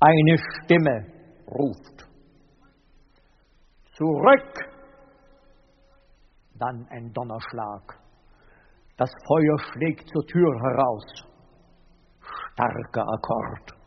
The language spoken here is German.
Eine Stimme ruft. Zurück! Dann ein Donnerschlag. Das Feuer schlägt zur Tür heraus. Starker Akkord.